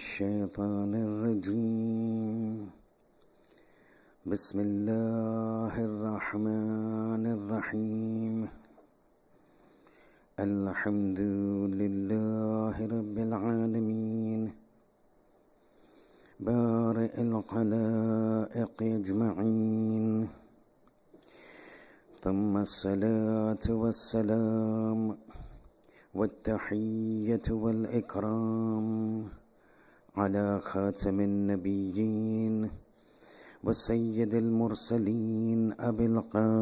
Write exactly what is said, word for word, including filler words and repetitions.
الشيطان الرجيم. بسم الله الرحمن الرحيم. الحمد لله رب العالمين بارئ الخلائق أجمعين، ثم الصلاة والسلام والتحية والإكرام على خاتم النبيين وسيد المرسلين أبي القاسم